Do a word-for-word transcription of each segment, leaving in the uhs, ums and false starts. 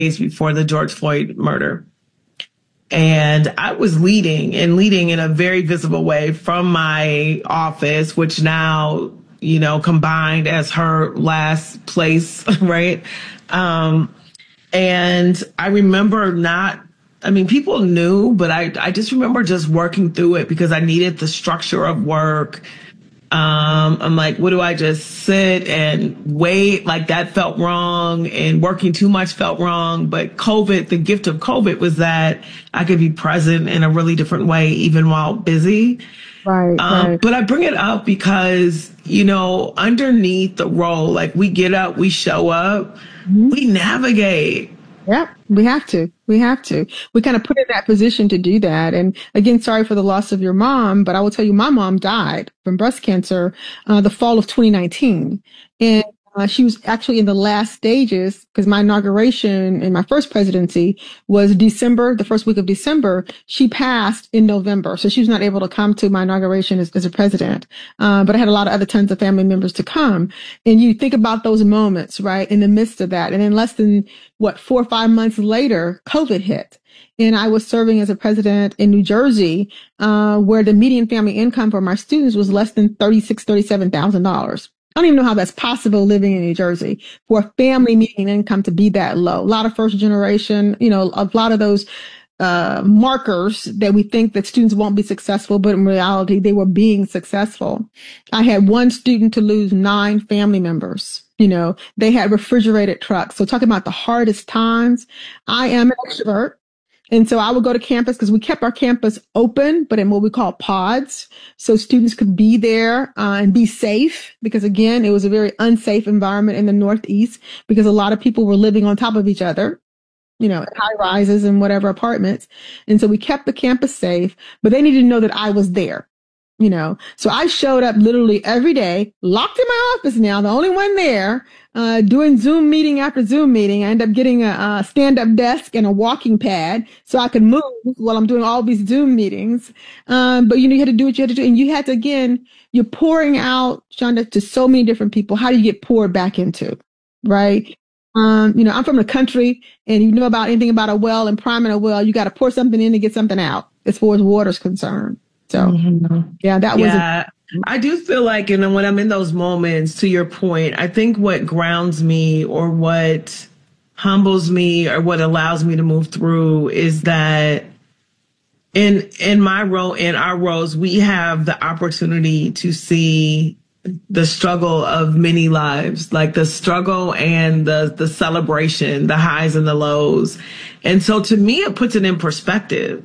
days before the George Floyd murder. And I was leading and leading in a very visible way from my office, which now, you know, combined as her last place, right? Um, and I remember not, I mean, people knew, but I, I just remember just working through it because I needed the structure of work. Um, I'm like, what do I just sit and wait? Like that felt wrong, and working too much felt wrong. But COVID, the gift of COVID was that I could be present in a really different way, even while busy. Right, um, right. But I bring it up because, you know, underneath the role, like we get up, we show up, mm-hmm. we navigate. Yep, we have to. We have to. We kind of put in that position to do that. And again, sorry for the loss of your mom, but I will tell you, my mom died from breast cancer uh, the fall of twenty nineteen. And uh, she was actually in the last stages because my inauguration in my first presidency was December, the first week of December. She passed in November. So she was not able to come to my inauguration as, as a president. Uh, but I had a lot of other tons of family members to come. And you think about those moments, right, in the midst of that. And then less than, what, four or five months later, COVID hit. And I was serving as a president in New Jersey, uh, where the median family income for my students was less than thirty-six thousand dollars, thirty-seven thousand dollars. I don't even know how that's possible living in New Jersey for a family median income to be that low. A lot of first generation, you know, a lot of those uh, markers that we think that students won't be successful, but in reality, they were being successful. I had one student to lose nine family members. You know, they had refrigerated trucks. So talking about the hardest times, I am an extrovert. And so I would go to campus because we kept our campus open, but in what we call pods. So students could be there uh, and be safe because, again, it was a very unsafe environment in the Northeast because a lot of people were living on top of each other, you know, high rises and whatever apartments. And so we kept the campus safe, but they needed to know that I was there. You know, so I showed up literally every day, locked in my office now, the only one there, uh, doing Zoom meeting after Zoom meeting. I ended up getting a, a stand-up desk and a walking pad so I could move while I'm doing all these Zoom meetings. Um, but, you know, you had to do what you had to do. And you had to, again, you're pouring out, Shonda, to so many different people. How do you get poured back into, right? Um, you know, I'm from the country, and you know about anything about a well and priming a well, you got to pour something in to get something out as far as water's concerned. So, mm-hmm. yeah, that was. Yeah, a- I do feel like, you know, when I'm in those moments, to your point, I think what grounds me or what humbles me or what allows me to move through is that in in my role, in our roles, we have the opportunity to see the struggle of many lives, like the struggle and the the celebration, the highs and the lows. And so to me, it puts it in perspective.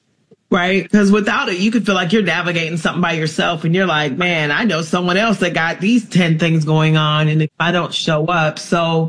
Right? Because without it, you could feel like you're navigating something by yourself and you're like, man, I know someone else that got these ten things going on. And if I don't show up, so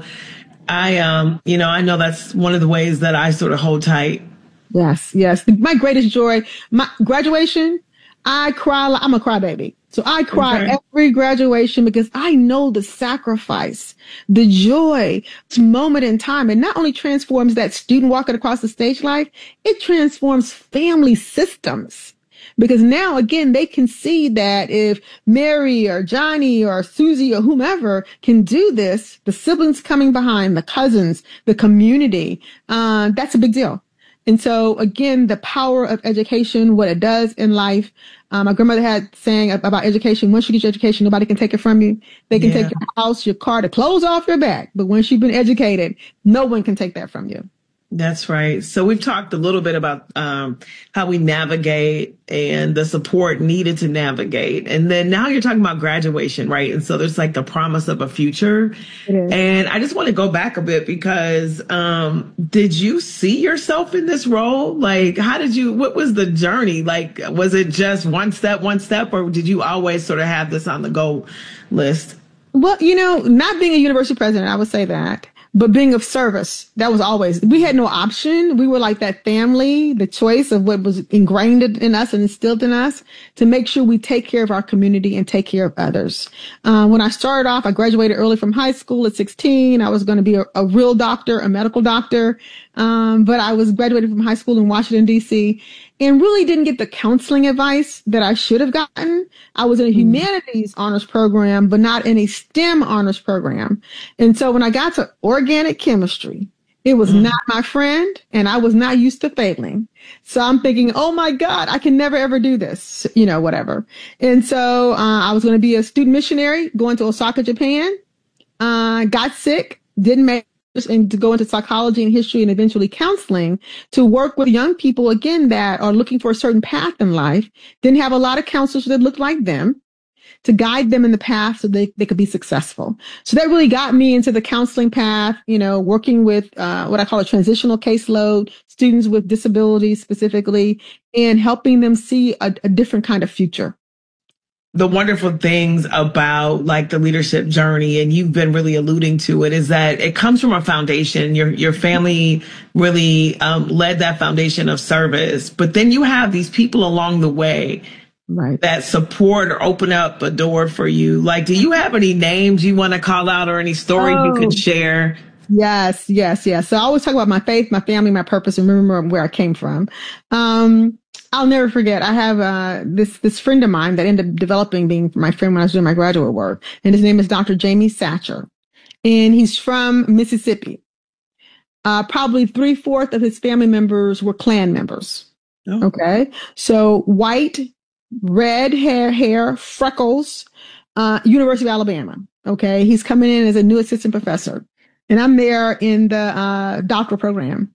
I, um, you know, I know that's one of the ways that I sort of hold tight. Yes. Yes. My greatest joy, my graduation, I cry. I'm a crybaby. So I cry okay. every graduation because I know the sacrifice, the joy, this moment in time. And not only transforms that student walking across the stage life, it transforms family systems. Because now, again, they can see that if Mary or Johnny or Susie or whomever can do this, the siblings coming behind, the cousins, the community, uh, that's a big deal. And so, again, the power of education, what it does in life. Um, my grandmother had saying about education, once you get your education, nobody can take it from you. They can yeah. take your house, your car, the clothes off your back. But once you've been educated, no one can take that from you. That's right. So we've talked a little bit about um, how we navigate and the support needed to navigate. And then now you're talking about graduation, right? And so there's like the promise of a future. And I just want to go back a bit because um, did you see yourself in this role? Like, how did you, what was the journey? Like, was it just one step, one step, or did you always sort of have this on the goal list? Well, you know, not being a university president, I would say that. But being of service, that was always, we had no option. We were like that family, the choice of what was ingrained in us and instilled in us to make sure we take care of our community and take care of others. Uh, when I started off, I graduated early from high school at sixteen. I was going to be a, a real doctor, a medical doctor. Um, but I was graduated from high school in Washington, D C and really didn't get the counseling advice that I should have gotten. I was in a humanities honors program, but not in a STEM honors program. And so when I got to organic chemistry It was Mm. not my friend, and I was not used to failing. So I'm thinking, oh my God, I can never ever do this, you know, whatever. And so uh, I was going to be a student missionary going to Osaka, Japan. Uh, got sick, didn't make and to go into psychology and history and eventually counseling to work with young people again that are looking for a certain path in life. Didn't have a lot of counselors that looked like them to guide them in the path so they, they could be successful. So that really got me into the counseling path, you know, working with uh, what I call a transitional caseload, students with disabilities specifically, and helping them see a, a different kind of future. The wonderful things about like the leadership journey, and you've been really alluding to it, is that it comes from a foundation. Your your family really um, led that foundation of service, but then you have these people along the way right. that support or open up a door for you. Like, do you have any names you want to call out or any stories oh. you can share? Yes, yes, yes. So I always talk about my faith, my family, my purpose, and remember where I came from. Um, I'll never forget. I have uh, this this friend of mine that ended up developing being my friend when I was doing my graduate work, and his name is Doctor Jamie Satcher, and he's from Mississippi. Uh, probably three fourths of his family members were Klan members. Oh. Okay, so white, red hair, hair, freckles, uh, University of Alabama. Okay, he's coming in as a new assistant professor, and I'm there in the uh, doctoral program.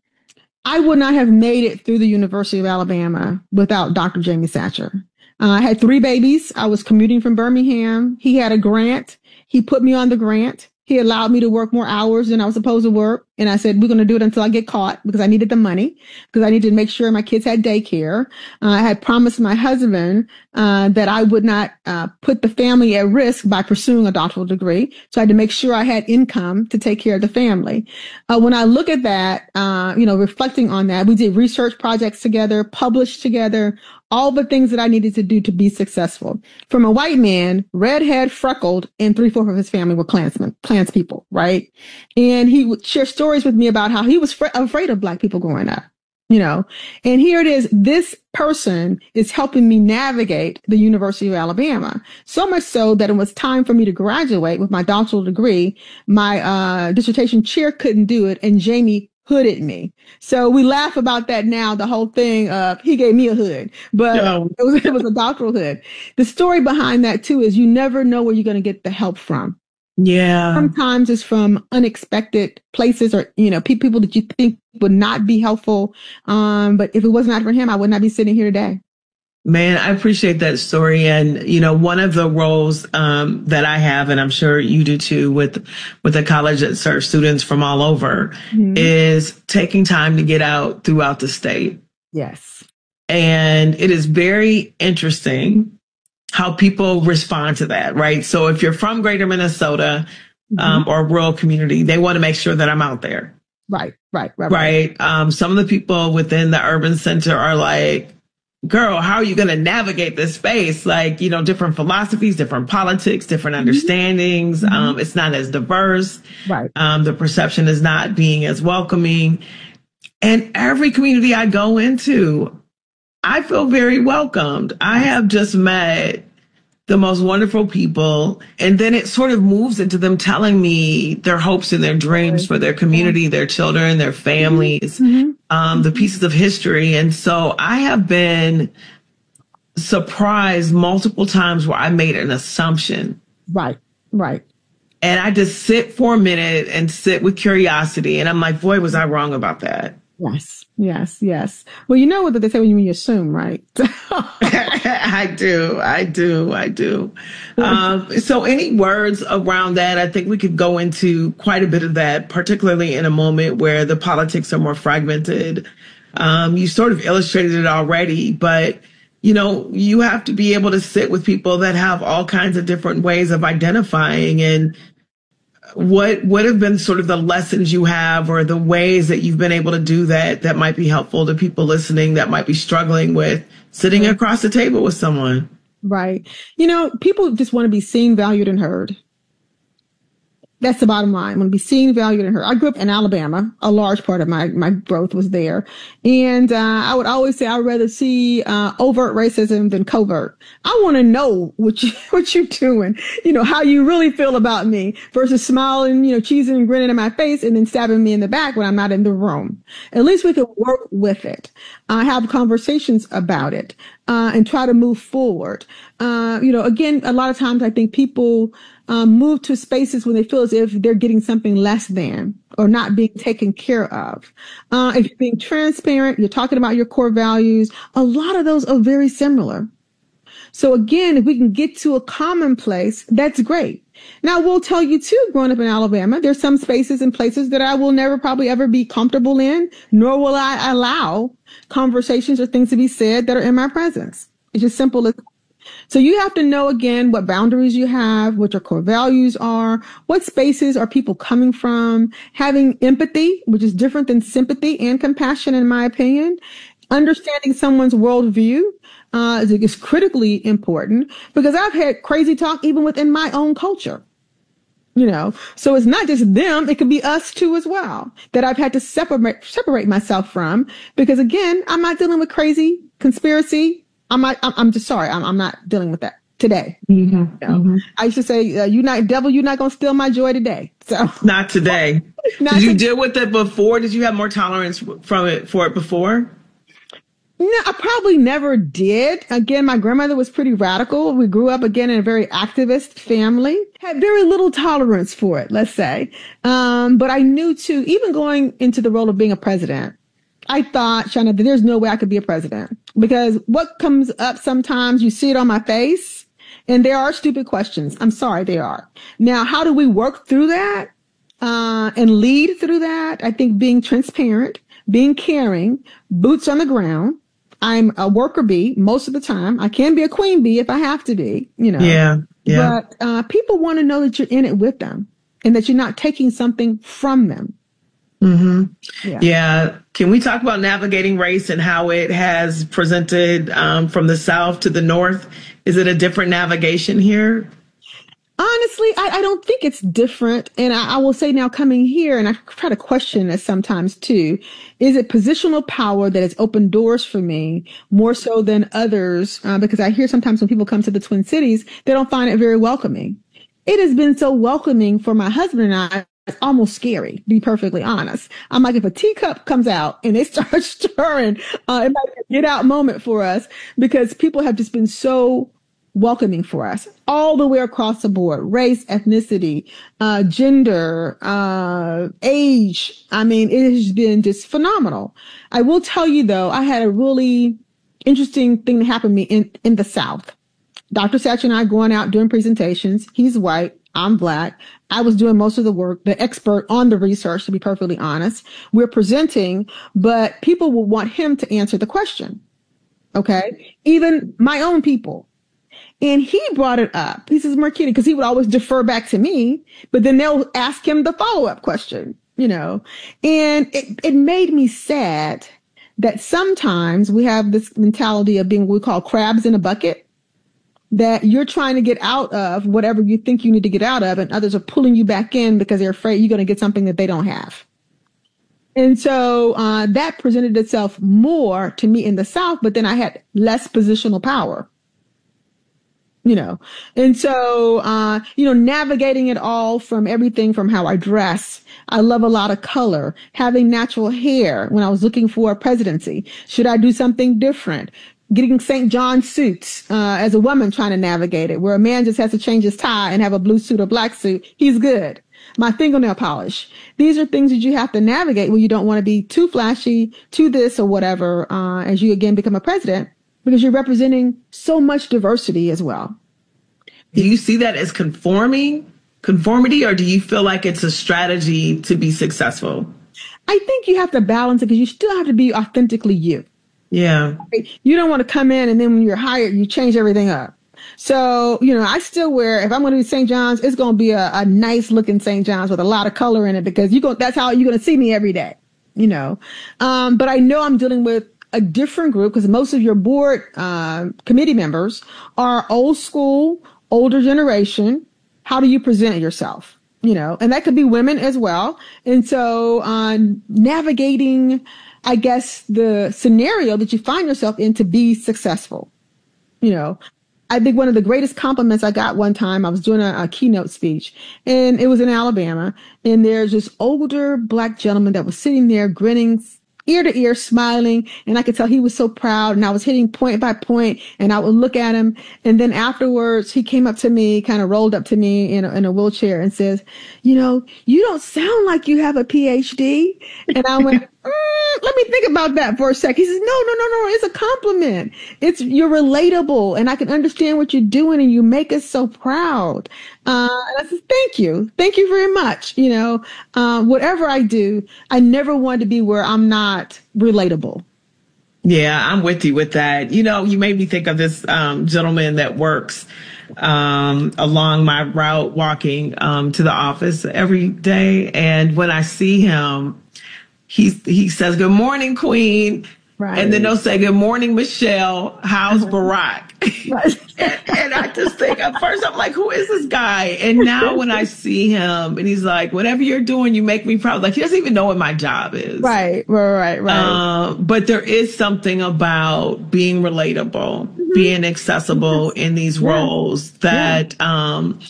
I would not have made it through the University of Alabama without Doctor Jamie Satcher. Uh, I had three babies. I was commuting from Birmingham. He had a grant. He put me on the grant. He allowed me to work more hours than I was supposed to work. And I said, we're going to do it until I get caught because I needed the money, because I needed to make sure my kids had daycare. Uh, I had promised my husband uh, that I would not uh, put the family at risk by pursuing a doctoral degree. So I had to make sure I had income to take care of the family. Uh, when I look at that, uh, you know, reflecting on that, we did research projects together, published together, all the things that I needed to do to be successful. From a white man, redhead, freckled, and three-fourths of his family were Klansmen, Klans people, right? And he would share stories with me about how he was fr- afraid of Black people growing up, you know? And here it is, this person is helping me navigate the University of Alabama. So much so that it was time for me to graduate with my doctoral degree. My uh, dissertation chair couldn't do it, and Jamie hooded me. So we laugh about that now, the whole thing of he gave me a hood, but no. it was it was a doctoral hood. The story behind that too is you never know where you're going to get the help from. Yeah. Sometimes it's from unexpected places or, you know, pe- people that you think would not be helpful. Um, but if it was not for him, I would not be sitting here today. Man, I appreciate that story. And, you know, one of the roles um, that I have, and I'm sure you do too, with with a college that serves students from all over, mm-hmm. is taking time to get out throughout the state. Yes. And it is very interesting how people respond to that, right? So if you're from Greater Minnesota mm-hmm. um, or a rural community, they want to make sure that I'm out there. Right, right, right. Right. right. Um, some of the people within the urban center are like, girl, how are you going to navigate this space? Like, you know, different philosophies, different politics, different understandings. Mm-hmm. Um, it's not as diverse. Right. Um, the perception is not being as welcoming. And every community I go into, I feel very welcomed. I have just met the most wonderful people. And then it sort of moves into them telling me their hopes and their dreams for their community, their children, their families, mm-hmm. um, the pieces of history. And so I have been surprised multiple times where I made an assumption. Right, right. And I just sit for a minute and sit with curiosity. And I'm like, boy, was I wrong about that. Yes, yes, yes. Well, you know what they say when you assume, right? I do, I do, I do. Um, so any words around that? I think we could go into quite a bit of that, particularly in a moment where the politics are more fragmented. Um, you sort of illustrated it already, but you know, you have to be able to sit with people that have all kinds of different ways of identifying. And What what have been sort of the lessons you have or the ways that you've been able to do that that might be helpful to people listening that might be struggling with sitting across the table with someone? Right. You know, people just want to be seen, valued, and heard. That's the bottom line. I'm going to be seen, valued, and heard. I grew up in Alabama. A large part of my, my growth was there. And, uh, I would always say I'd rather see, uh, overt racism than covert. I want to know what you, what you're doing, you know, how you really feel about me versus smiling, you know, cheesing and grinning in my face and then stabbing me in the back when I'm not in the room. At least we could work with it, uh, have conversations about it, uh, and try to move forward. Uh, you know, again, a lot of times I think people, Um, move to spaces when they feel as if they're getting something less than or not being taken care of. Uh, if you're being transparent, you're talking about your core values, a lot of those are very similar. So again, if we can get to a common place, that's great. Now, we'll tell you too, growing up in Alabama, there's some spaces and places that I will never probably ever be comfortable in, nor will I allow conversations or things to be said that are in my presence. It's just simple as So you have to know, again, what boundaries you have, what your core values are, what spaces are people coming from, having empathy, which is different than sympathy and compassion, in my opinion. Understanding someone's worldview uh, is, is critically important because I've had crazy talk even within my own culture. You know, so it's not just them. It could be us too as well that I've had to separate, separate myself from because, again, I'm not dealing with crazy conspiracy. I'm not, I'm just sorry. I'm, I'm not dealing with that today. Mm-hmm. You know? mm-hmm. I used to say, uh, you not devil, you're not going to steal my joy today. So not today. not Did you to- deal with it before? Did you have more tolerance from it for it before? No, I probably never did. Again, my grandmother was pretty radical. We grew up again in a very activist family, had very little tolerance for it, let's say. Um, but I knew too, even going into the role of being a president, I thought, Shauna, that there's no way I could be a president because what comes up sometimes, you see it on my face and there are stupid questions. I'm sorry, they are. Now, how do we work through that, uh, and lead through that? I think being transparent, being caring, boots on the ground. I'm a worker bee most of the time. I can be a queen bee if I have to be, you know. Yeah. Yeah. But, uh, people want to know that you're in it with them and that you're not taking something from them. Mm-hmm. Yeah. yeah. Can we talk about navigating race and how it has presented um, from the South to the North? Is it a different navigation here? Honestly, I, I don't think it's different. And I, I will say now coming here, and I try to question this sometimes too, is it positional power that has opened doors for me more so than others? Uh, because I hear sometimes when people come to the Twin Cities, they don't find it very welcoming. It has been so welcoming for my husband and I. It's almost scary, to be perfectly honest. I'm like, if a teacup comes out and they start stirring, uh, it might be a get out moment for us because people have just been so welcoming for us all the way across the board, race, ethnicity, uh, gender, uh, age. I mean, it has been just phenomenal. I will tell you though, I had a really interesting thing that happened to me in, in the South. Doctor Satcher and I going out doing presentations. He's white. I'm black. I was doing most of the work, the expert on the research, to be perfectly honest. We're presenting, but people will want him to answer the question. Okay. Even my own people. And he brought it up. He says, Marquita, because he would always defer back to me, but then they'll ask him the follow-up question, you know, and it, it made me sad that sometimes we have this mentality of being what we call crabs in a bucket, that you're trying to get out of whatever you think you need to get out of, and others are pulling you back in because they're afraid you're going to get something that they don't have. And so uh, that presented itself more to me in the South, but then I had less positional power. You know, and so, uh, you know, navigating it all from everything from how I dress. I love a lot of color, having natural hair when I was looking for a presidency. Should I do something different? Getting Saint John suits, uh, as a woman trying to navigate it, where a man just has to change his tie and have a blue suit or black suit. He's good. My fingernail polish. These are things that you have to navigate when you don't want to be too flashy, too this or whatever, uh, as you again become a president. Because you're representing so much diversity as well. Do you see that as conforming, conformity, or do you feel like it's a strategy to be successful? I think you have to balance it because you still have to be authentically you. Yeah. You don't want to come in and then when you're hired, you change everything up. So, you know, I still wear, if I'm going to do Saint John's, it's going to be a, a nice looking Saint John's with a lot of color in it because you go, that's how you're going to see me every day, you know. Um, but I know I'm dealing with a different group because most of your board uh, committee members are old school, older generation. How do you present yourself? you know, and that could be women as well. And so, uh, navigating, I guess, the scenario that you find yourself in to be successful, you know. I think one of the greatest compliments I got one time, I was doing a, a keynote speech, and it was in Alabama, and there's this older black gentleman that was sitting there grinning ear to ear, smiling, and I could tell he was so proud, and I was hitting point by point, and I would look at him, and then afterwards he came up to me, kind of rolled up to me in a, in a wheelchair and says, you know, you don't sound like you have a P H D. And I went, mm, let me think about that for a sec. He says, no, no, no, no, it's a compliment. It's, you're relatable, and I can understand what you're doing, and you make us so proud. Uh, and I said, thank you. Thank you very much. You know, uh, whatever I do, I never want to be where I'm not relatable. Yeah, I'm with you with that. You know, you made me think of this um, gentleman that works um, along my route walking um, to the office every day. And when I see him, he's, he says, good morning, Queen. Right. And then they'll say, good morning, Michelle. How's Barack? Right. and, and I just think at first I'm like, who is this guy? And now when I see him and he's like, whatever you're doing, you make me proud. Like, he doesn't even know what my job is. Right, right, right, right. Uh, but there is something about being relatable, mm-hmm. being accessible in these yeah. roles that yeah. um,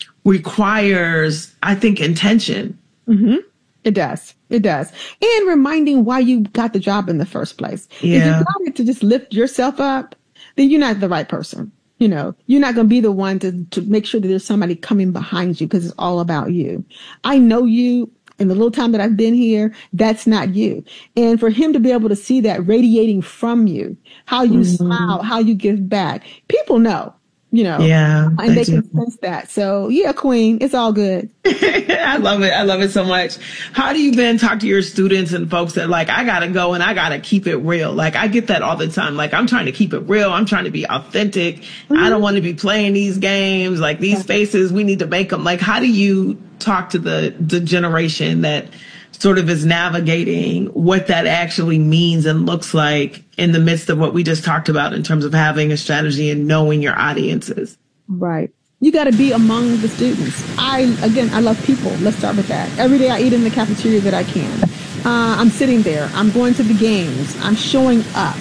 requires, I think, intention. Mm-hmm. It does. It does. And reminding why you got the job in the first place. Yeah. If you got it to just lift yourself up, then you're not the right person. You know, you're not going to be the one to, to make sure that there's somebody coming behind you because it's all about you. I know you in the little time that I've been here, that's not you. And for him to be able to see that radiating from you, how you mm-hmm. smile, how you give back, people know. You know, yeah, and they can sense that. So yeah, Queen, it's all good. I love it. I love it so much. How do you then talk to your students and folks that like, I gotta go and I gotta keep it real? Like, I get that all the time. Like, I'm trying to keep it real. I'm trying to be authentic. Mm-hmm. I don't want to be playing these games. Like, these yeah. faces, we need to make them. Like, how do you talk to the the generation that sort of is navigating what that actually means and looks like in the midst of what we just talked about in terms of having a strategy and knowing your audiences? Right. You got to be among the students. I, again, I love people. Let's start with that. Every day I eat in the cafeteria that I can. Uh, I'm sitting there. I'm going to the games. I'm showing up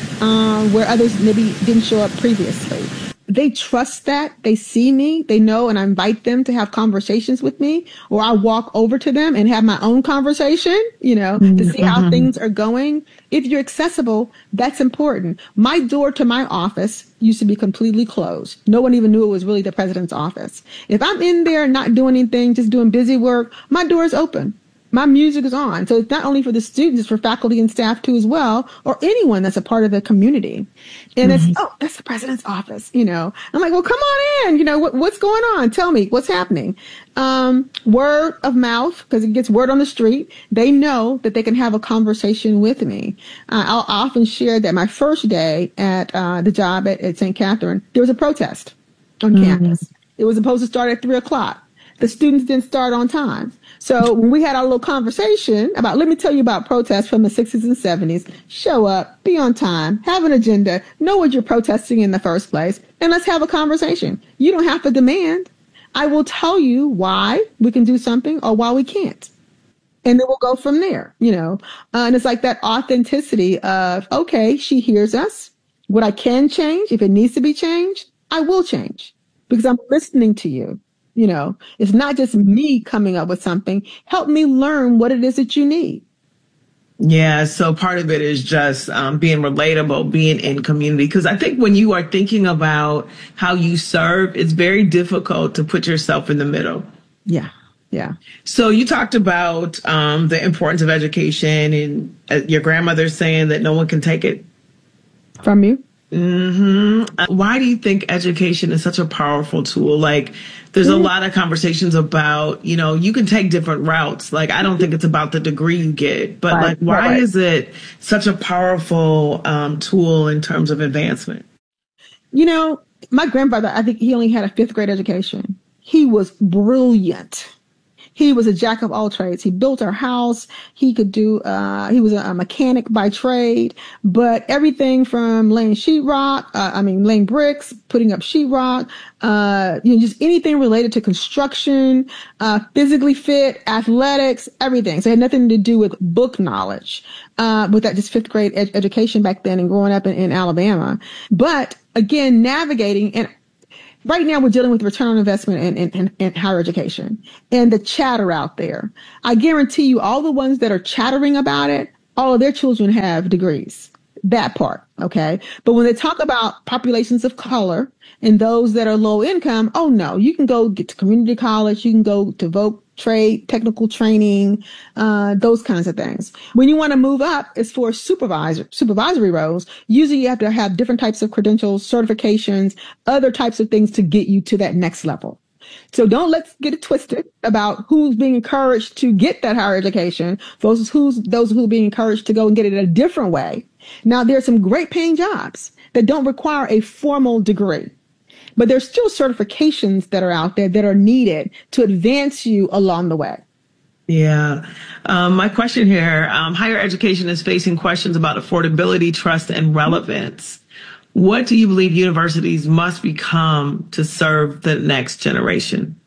uh, where others maybe didn't show up previously. They trust that. They see me. They know, and I invite them to have conversations with me, or I walk over to them and have my own conversation, you know, mm-hmm. to see how things are going. If you're accessible, that's important. My door to my office used to be completely closed. No one even knew it was really the president's office. If I'm in there not doing anything, just doing busy work, my door is open. My music is on. So it's not only for the students, it's for faculty and staff too as well, or anyone that's a part of the community. And mm-hmm. it's, oh, that's the president's office, you know. I'm like, well, come on in. You know, what, what's going on? Tell me what's happening. Um, word of mouth, because it gets word on the street. They know that they can have a conversation with me. Uh, I'll often share that my first day at uh, the job at, at Saint Catherine, there was a protest on mm-hmm. campus. It was supposed to start at three o'clock. The students didn't start on time. So when we had our little conversation about, let me tell you about protests from the sixties and seventies, show up, be on time, have an agenda, know what you're protesting in the first place, and let's have a conversation. You don't have to demand. I will tell you why we can do something or why we can't. And then we'll go from there, you know. Uh, and it's like that authenticity of, okay, she hears us. What I can change, if it needs to be changed, I will change because I'm listening to you. You know, it's not just me coming up with something. Help me learn what it is that you need. Yeah. So part of it is just um, being relatable, being in community. Because I think when you are thinking about how you serve, it's very difficult to put yourself in the middle. Yeah. Yeah. So you talked about um, the importance of education and uh, your grandmother saying that no one can take it from you. Mm-hmm. Why do you think education is such a powerful tool? Like, there's a lot of conversations about, you know, you can take different routes. Like, I don't think it's about the degree you get, but right, like, why right. is it such a powerful um, tool in terms of advancement? You know, my grandfather, I think he only had a fifth grade education. He was brilliant. He was a jack of all trades. He built our house. He could do, uh, he was a, a mechanic by trade, but everything from laying sheetrock, uh, I mean, laying bricks, putting up sheetrock, uh, you know, just anything related to construction, uh, physically fit, athletics, everything. So it had nothing to do with book knowledge, uh, with that just fifth grade ed- education back then and growing up in, in Alabama. But again, navigating and right now, we're dealing with return on investment in, in, in, in higher education and the chatter out there. I guarantee you, all the ones that are chattering about it, all of their children have degrees. That part, okay? But when they talk about populations of color and those that are low income, oh no, you can go get to community college, you can go to voc trade, technical training, uh, those kinds of things. When you want to move up, it's for supervisor, supervisory roles. Usually you have to have different types of credentials, certifications, other types of things to get you to that next level. So don't let's get it twisted about who's being encouraged to get that higher education versus who's those who are being encouraged to go and get it a different way. Now, there are some great paying jobs that don't require a formal degree. But there's still certifications that are out there that are needed to advance you along the way. Yeah. Um, my question here, um, higher education is facing questions about affordability, trust, and relevance. What do you believe universities must become to serve the next generation?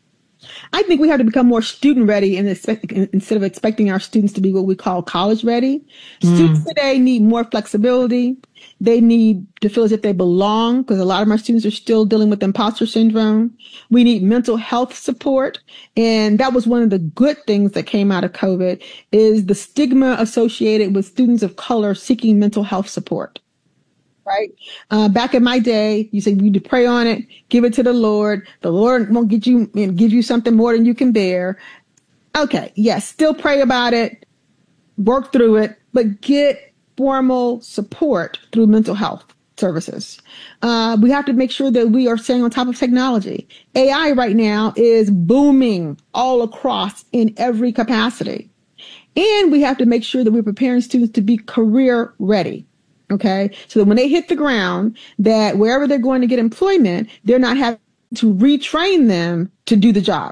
I think we have to become more student ready and expect, instead of expecting our students to be what we call college ready. Mm. Students today need more flexibility. They need to feel as if they belong because a lot of my students are still dealing with imposter syndrome. We need mental health support. And that was one of the good things that came out of COVID is the stigma associated with students of color seeking mental health support. Right. Uh, back in my day, you said you need to pray on it, give it to the Lord. The Lord won't get you, you know, give you something more than you can bear. Okay. Yes. Still pray about it, work through it, but get formal support through mental health services. Uh, we have to make sure that we are staying on top of technology. A I right now is booming all across in every capacity. And we have to make sure that we're preparing students to be career ready. Okay. So that when they hit the ground, that wherever they're going to get employment, they're not having to retrain them to do the job.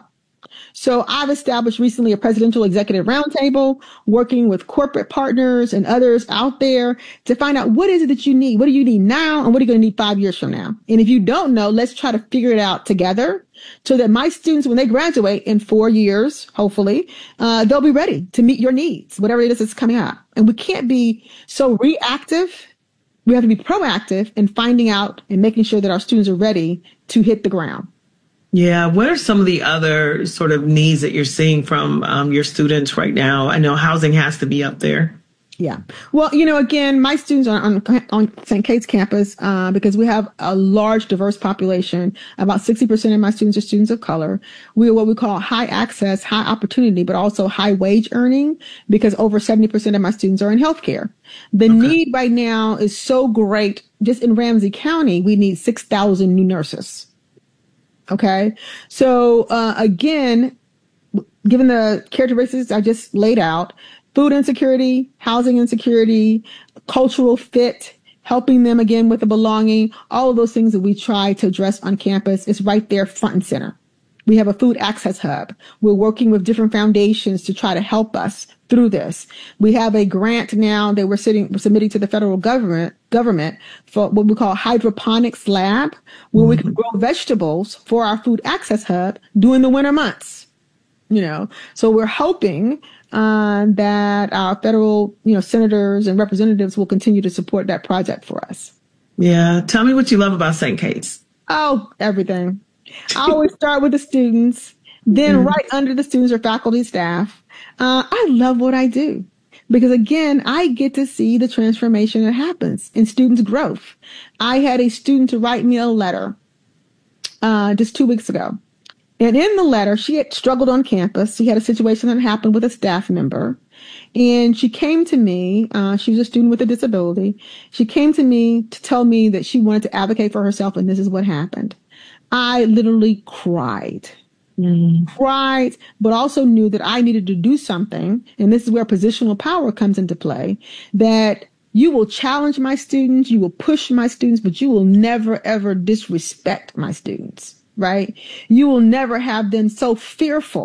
So I've established recently a presidential executive roundtable working with corporate partners and others out there to find out what is it that you need? What do you need now? And what are you going to need five years from now? And if you don't know, let's try to figure it out together so that my students, when they graduate in four years, hopefully, uh, they'll be ready to meet your needs, whatever it is that's coming up. And we can't be so reactive. We have to be proactive in finding out and making sure that our students are ready to hit the ground. Yeah. What are some of the other sort of needs that you're seeing from um, your students right now? I know housing has to be up there. Yeah. Well, you know, again, my students are on, on Saint Kate's campus uh, because we have a large, diverse population. About sixty percent of my students are students of color. We are what we call high access, high opportunity, but also high wage earning because over seventy percent of my students are in healthcare. The okay. need right now is so great. Just in Ramsey County, we need six thousand new nurses. Okay. So, uh, again, given the characteristics I just laid out, food insecurity, housing insecurity, cultural fit, helping them again with the belonging, all of those things that we try to address on campus is right there front and center. We have a food access hub. We're working with different foundations to try to help us through this. We have a grant now that we're sitting, we're submitting to the federal government, government for what we call hydroponics lab, where mm-hmm. we can grow vegetables for our food access hub during the winter months. You know, so we're hoping uh, that our federal, you know, senators and representatives will continue to support that project for us. Yeah. Tell me what you love about Saint Kate's. Oh, everything. I always start with the students, then mm-hmm. right under the students are faculty staff. Uh, I love what I do because, again, I get to see the transformation that happens in students' growth. I had a student to write me a letter uh, just two weeks ago. And in the letter, she had struggled on campus. She had a situation that happened with a staff member. And she came to me. Uh, she was a student with a disability. She came to me to tell me that she wanted to advocate for herself. And this is what happened. I literally cried, mm. cried, but also knew that I needed to do something. And this is where positional power comes into play, that you will challenge my students. You will push my students, but you will never, ever disrespect my students. Right? You will never have them so fearful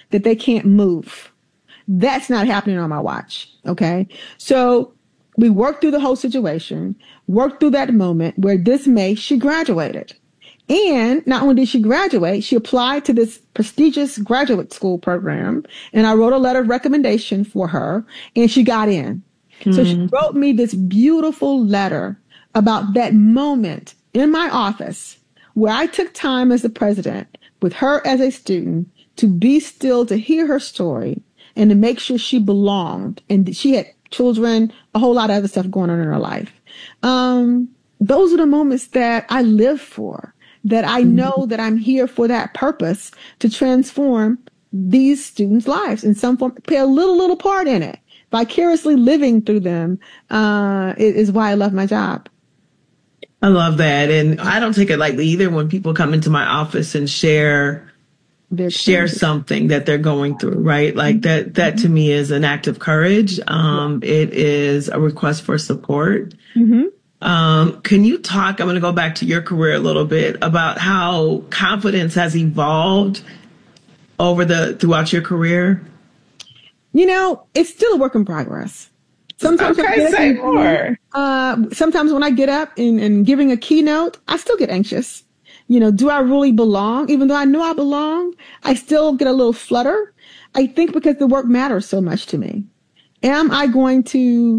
that they can't move. That's not happening on my watch. Okay. So we worked through the whole situation, worked through that moment where this May she graduated. And not only did she graduate, she applied to this prestigious graduate school program. And I wrote a letter of recommendation for her and she got in. Mm-hmm. So she wrote me this beautiful letter about that moment in my office where I took time as the president with her as a student to be still, to hear her story and to make sure she belonged. And she had children, a whole lot of other stuff going on in her life. Um, those are the moments that I live for, that I know that I'm here for that purpose to transform these students' lives in some form, play a little, little part in it. Vicariously living through them uh, is why I love my job. I love that. And I don't take it lightly either when people come into my office and share They're share changing. something that they're going through, right? Like that, that mm-hmm. to me is an act of courage. Um, yeah. It is a request for support. Mm-hmm. Um, can you talk, I'm going to go back to your career a little bit about how confidence has evolved over the, throughout your career? You know, it's still a work in progress. Sometimes, okay, say and, more. Uh, sometimes when I get up and, and giving a keynote, I still get anxious. You know, do I really belong? Even though I know I belong, I still get a little flutter. I think because the work matters so much to me. Am I going to,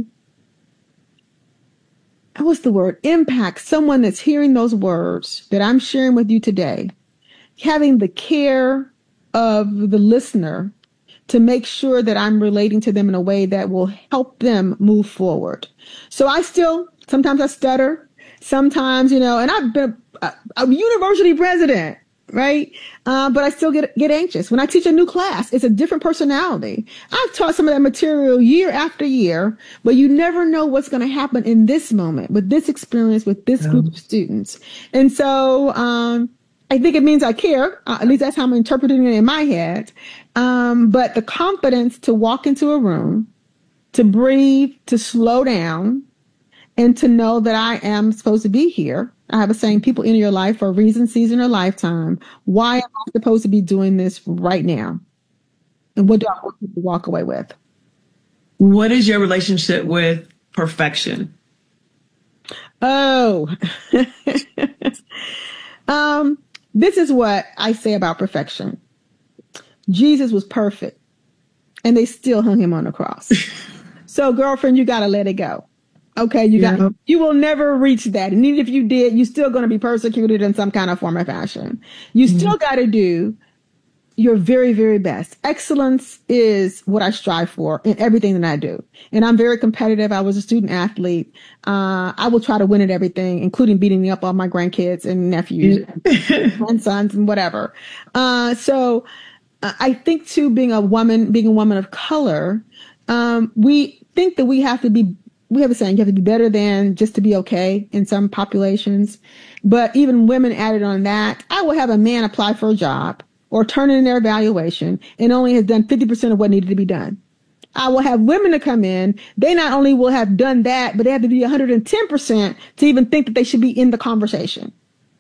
what's the word? Impact someone that's hearing those words that I'm sharing with you today, having the care of the listener to make sure that I'm relating to them in a way that will help them move forward. So I still, sometimes I stutter, sometimes, you know, and I've been a, a university president, right? Uh, but I still get, get anxious. When I teach a new class, it's a different personality. I've taught some of that material year after year, but you never know what's going to happen in this moment with this experience, with this yeah. group of students. And so, um, I think it means I care. Uh, at least that's how I'm interpreting it in my head. Um, but the confidence to walk into a room, to breathe, to slow down, and to know that I am supposed to be here. I have a saying, people enter your life for a reason, season, or lifetime. Why am I supposed to be doing this right now? And what do I want to walk away with? What is your relationship with perfection? Oh, um, this is what I say about perfection. Jesus was perfect, and they still hung him on the cross. So, girlfriend, you got to let it go. Okay, you got yeah. you will never reach that. And even if you did, you're still going to be persecuted in some kind of form or fashion. You mm-hmm. still got to do your very, very best. Excellence is what I strive for in everything that I do. And I'm very competitive. I was a student athlete. Uh, I will try to win at everything, including beating up all my grandkids and nephews and grandsons and whatever. Uh, so uh, I think too, being a woman, being a woman of color, um, we think that we have to be We have a saying, you have to be better than just to be okay in some populations. But even women added on that, I will have a man apply for a job or turn in their evaluation and only has done fifty percent of what needed to be done. I will have women to come in. They not only will have done that, but they have to be one hundred ten percent to even think that they should be in the conversation.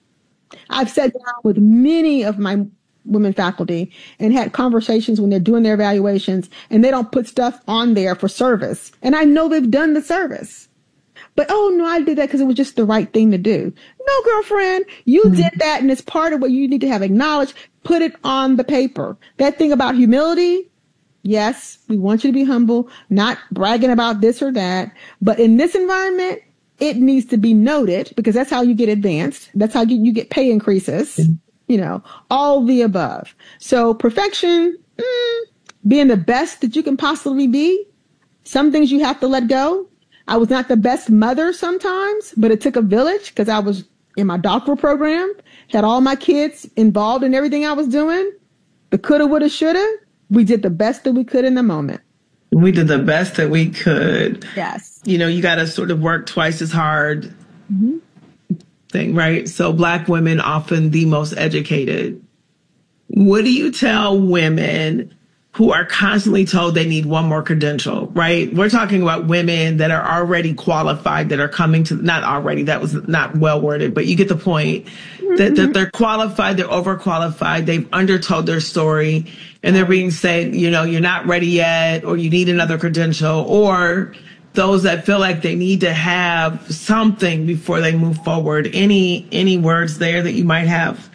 I've sat down with many of my women faculty and had conversations when they're doing their evaluations and they don't put stuff on there for service. And I know they've done the service. But, oh, no, I did that because it was just the right thing to do. No, girlfriend, you mm-hmm. did that, and it's part of what you need to have acknowledged. Put it on the paper. That thing about humility, yes, we want you to be humble, not bragging about this or that. But in this environment, it needs to be noted because that's how you get advanced. That's how you, you get pay increases, mm-hmm. you know, all the above. So perfection, mm, being the best that you can possibly be. Some things you have to let go. I was not the best mother sometimes, but it took a village because I was in my doctoral program, had all my kids involved in everything I was doing. The coulda, woulda, shoulda. We did the best that we could in the moment. We did the best that we could. Yes. You know, you got to sort of work twice as hard mm-hmm. thing, right? So Black women often the most educated. What do you tell women who are constantly told they need one more credential, right? We're talking about women that are already qualified, that are coming to, not already, that was not well worded, but you get the point, that, that they're qualified, they're overqualified, they've undertold their story, and they're being said, you know, you're not ready yet, or you need another credential, or those that feel like they need to have something before they move forward. Any any words there that you might have?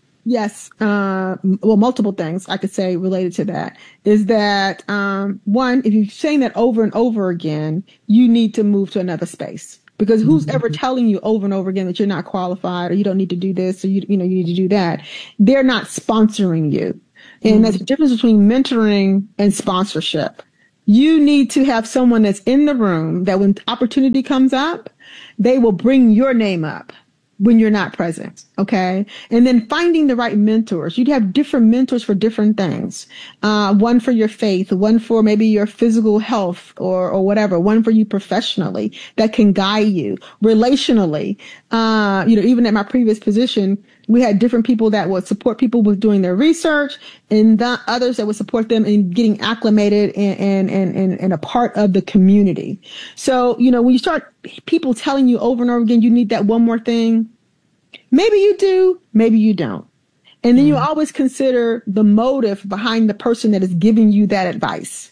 Yes. Uh, well, multiple things I could say related to that is that, um, one, if you're saying that over and over again, you need to move to another space, because who's mm-hmm. ever telling you over and over again that you're not qualified, or you don't need to do this, or you, you know, you need to do that. They're not sponsoring you. And mm-hmm. that's the difference between mentoring and sponsorship. You need to have someone that's in the room that when opportunity comes up, they will bring your name up when you're not present. Okay. And then finding the right mentors. You'd have different mentors for different things. Uh, one for your faith, one for maybe your physical health or, or whatever, one for you professionally that can guide you relationally. Uh, you know, even at my previous position, we had different people that would support people with doing their research, and the others that would support them in getting acclimated and, and, and, and, and a part of the community. So, you know, when you start people telling you over and over again, you need that one more thing, maybe you do, maybe you don't. And then mm. you always consider the motive behind the person that is giving you that advice.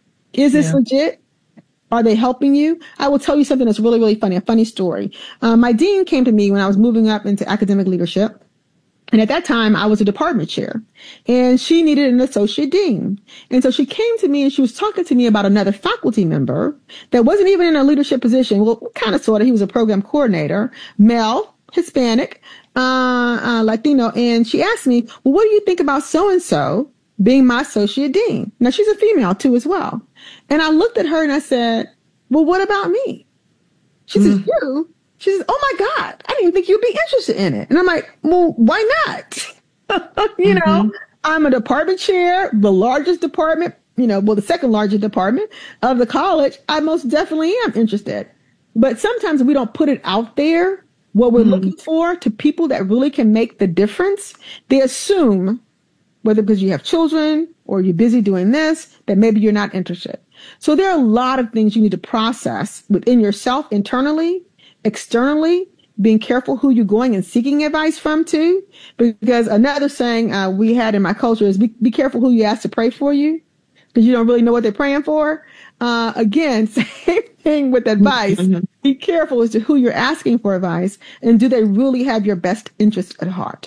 Is this yeah. legit? Are they helping you? I will tell you something that's really, really funny, a funny story. Um, my dean came to me when I was moving up into academic leadership. And at that time, I was a department chair, and she needed an associate dean. And so she came to me and she was talking to me about another faculty member that wasn't even in a leadership position. Well, kind of, sort of. He was a program coordinator, male, Hispanic, uh, uh, Latino. And she asked me, well, what do you think about so-and-so being my associate dean? Now, she's a female too as well. And I looked at her and I said, well, what about me? She mm. says, you? She says, oh my God, I didn't even think you'd be interested in it. And I'm like, well, why not? you mm-hmm. know, I'm a department chair, the largest department, you know, well, the second largest department of the college. I most definitely am interested. But sometimes we don't put it out there, what we're mm-hmm. looking for, to people that really can make the difference. They assume, whether because you have children or you're busy doing this, that maybe you're not interested. So there are a lot of things you need to process within yourself internally, externally, being careful who you're going and seeking advice from too. Because another saying uh, we had in my culture is be, be careful who you ask to pray for you, because you don't really know what they're praying for. Uh, again, same thing with advice. Mm-hmm. Be careful as to who you're asking for advice, and do they really have your best interest at heart?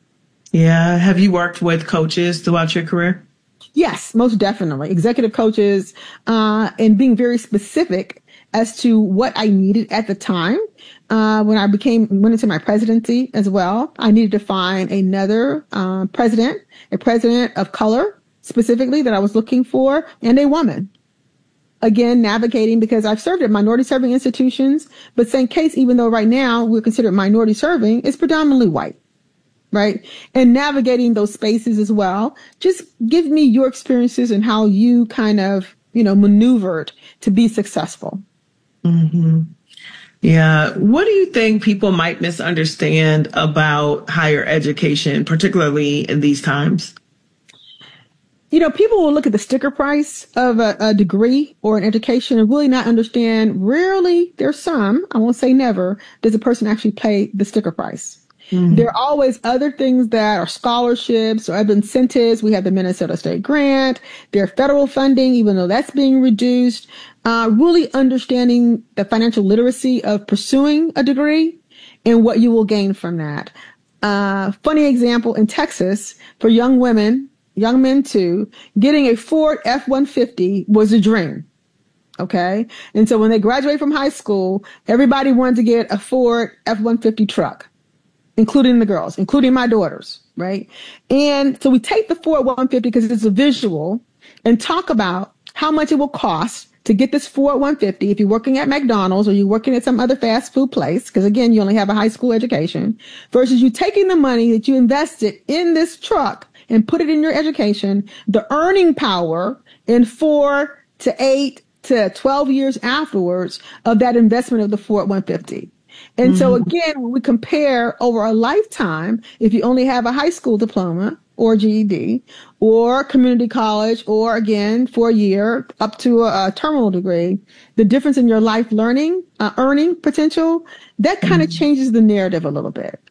Yeah. Have you worked with coaches throughout your career? Yes, most definitely. Executive coaches, uh, and being very specific as to what I needed at the time. Uh, when I became, went into my presidency as well, I needed to find another, uh, president, a president of color specifically that I was looking for, and a woman. Again, navigating, because I've served at minority serving institutions, but Saint Kate's, even though right now we're considered minority serving, is predominantly white. Right. And navigating those spaces as well. Just give me your experiences and how you kind of, you know, maneuvered to be successful. Mm-hmm. Yeah. What do you think people might misunderstand about higher education, particularly in these times? You know, people will look at the sticker price of a, a degree or an education and really not understand. Rarely, there's some, I won't say never, does a person actually pay the sticker price. Mm-hmm. There are always other things that are scholarships or other incentives. We have the Minnesota State Grant. There are federal funding, even though that's being reduced. Uh, really understanding the financial literacy of pursuing a degree and what you will gain from that. Uh, funny example, in Texas, for young women, young men too, getting a Ford F one fifty was a dream. Okay. And so when they graduate from high school, everybody wanted to get a Ford F one fifty truck, including the girls, including my daughters, right? And so we take the Ford one fifty because it's a visual and talk about how much it will cost to get this Ford one fifty if you're working at McDonald's or you're working at some other fast food place, because again, you only have a high school education, versus you taking the money that you invested in this truck and put it in your education, the earning power in four to eight to twelve years afterwards of that investment of the Ford one fifty. And mm-hmm. so again, when we compare over a lifetime, if you only have a high school diploma or G E D or community college, or again, for a year up to a, a terminal degree, the difference in your life learning, uh, earning potential, that kind of mm-hmm. changes the narrative a little bit.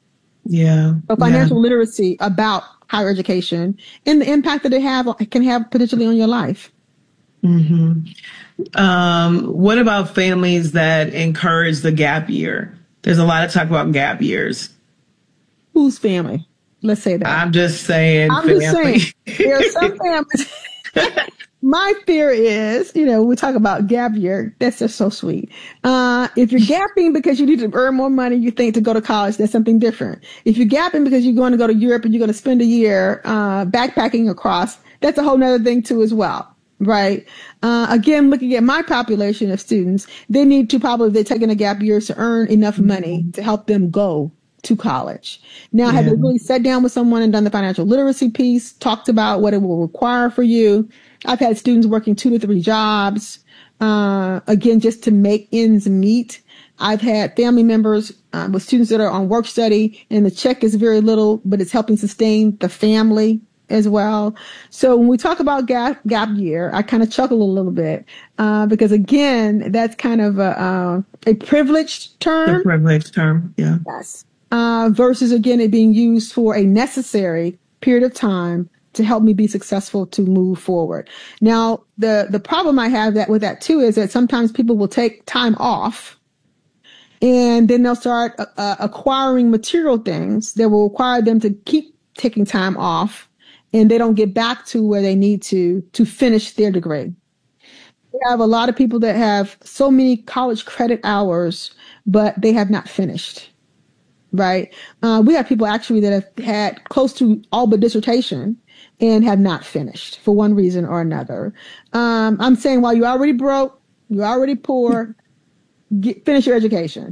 Yeah. So Yeah. financial literacy about higher education and the impact that it have can have potentially on your life. Mm-hmm. Um, what about families that encourage the gap year? There's a lot of talk about gap years. Whose family? Let's say that. I'm just saying I'm family. just saying there are some families. My fear is, you know, we talk about gap year. That's just so sweet. Uh, if you're gapping because you need to earn more money, you think to go to college, that's something different. If you're gapping because you're going to go to Europe and you're going to spend a year uh, backpacking across, that's a whole nother thing too as well. Right. Uh, again, looking at my population of students, they need to probably, they're taking a gap year to earn enough money to help them go to college. Now, Yeah. have they really sat down with someone and done the financial literacy piece, talked about what it will require for you? I've had students working two to three jobs, uh, again, just to make ends meet. I've had family members uh, with students that are on work study and the check is very little, but it's helping sustain the family as well. So when we talk about gap, gap year, I kind of chuckle a little bit uh, because, again, that's kind of a, uh, a privileged term. The privileged term, yeah. Yes. Uh, versus, again, it being used for a necessary period of time to help me be successful to move forward. Now, the, the problem I have that with that too is that sometimes people will take time off and then they'll start uh, acquiring material things that will require them to keep taking time off and they don't get back to where they need to to finish their degree. We have a lot of people that have so many college credit hours, but they have not finished. Right. Uh, we have people actually that have had close to all but dissertation and have not finished for one reason or another. Um, I'm saying while you're already broke, you're already poor, get, finish your education.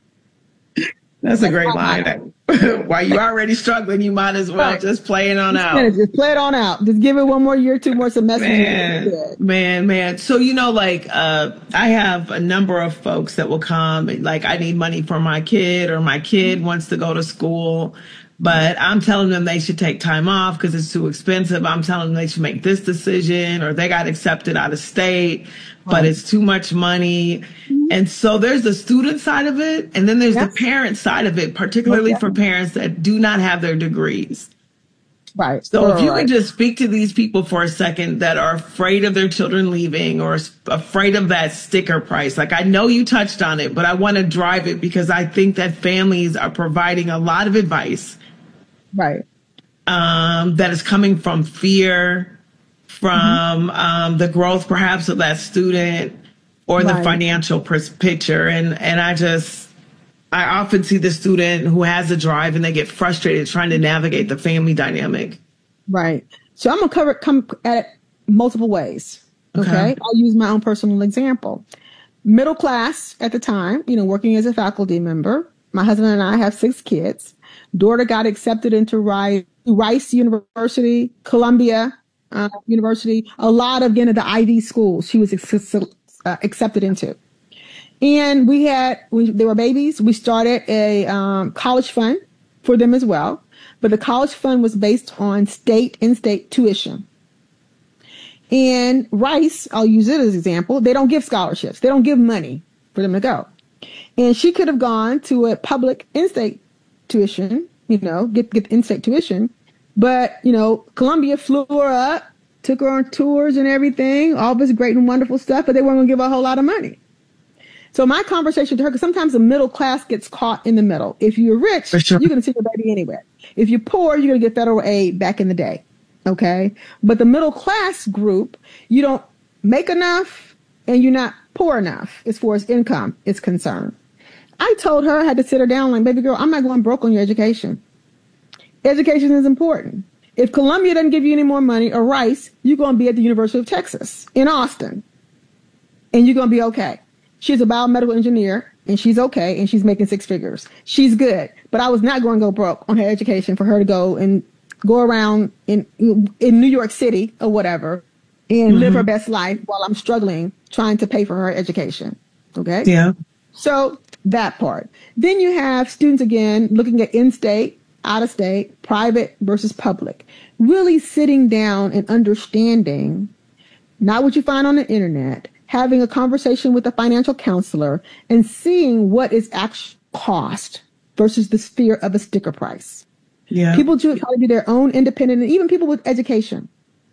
That's a great line. While you're already struggling, you might as well right. just play it on just out. Finish, just play it on out. Just give it one more year, two more semesters. Man, man, man. So, you know, like, uh, I have a number of folks that will come and like, I need money for my kid or my kid wants to go to school, but I'm telling them they should take time off because it's too expensive. I'm telling them they should make this decision or they got accepted out of state, but it's too much money. And so there's the student side of it. And then there's yes. the parent side of it, particularly okay. for parents that do not have their degrees. Right. So right, if you right. could just speak to these people for a second that are afraid of their children leaving or afraid of that sticker price. Like I know you touched on it, but I want to drive it because I think that families are providing a lot of advice. Right. Um, that is coming from fear, from mm-hmm. um, the growth perhaps of that student or right. the financial picture. And, and I just, I often see the student who has a drive and they get frustrated trying to navigate the family dynamic. Right. So I'm going to cover come at it multiple ways. Okay? okay. I'll use my own personal example. Middle class at the time, you know, working as a faculty member. My husband and I have six kids. Daughter got accepted into Rice, Rice University, Columbia uh, University, a lot of, again, of the Ivy schools she was ex- uh, accepted into. And we had, when they were babies, we started a um, college fund for them as well. But the college fund was based on state in-state tuition. And Rice, I'll use it as an example, they don't give scholarships. They don't give money for them to go. And she could have gone to a public in-state tuition, you know, get, get in-state tuition. But, you know, Columbia flew her up, took her on tours and everything, all this great and wonderful stuff, but they weren't going to give her a whole lot of money. So my conversation to her, because sometimes the middle class gets caught in the middle. If you're rich, sure. you're going to see your baby anywhere. If you're poor, you're going to get federal aid back in the day. Okay. But the middle class group, you don't make enough and you're not poor enough as far as income is concerned. I told her, I had to sit her down like, baby girl, I'm not going broke on your education. Education is important. If Columbia doesn't give you any more money or Rice, you're going to be at the University of Texas in Austin and you're going to be okay. She's a biomedical engineer and she's okay and she's making six figures. She's good. But I was not going to go broke on her education for her to go and go around in in New York City or whatever and mm-hmm. live her best life while I'm struggling trying to pay for her education. Okay? Yeah. So that part. Then you have students again looking at in-state, out-of-state, private versus public. Really sitting down and understanding not what you find on the internet, having a conversation with a financial counselor and seeing what is actual cost versus the sphere of a sticker price. Yeah. People do try to be their own independent, and even people with education,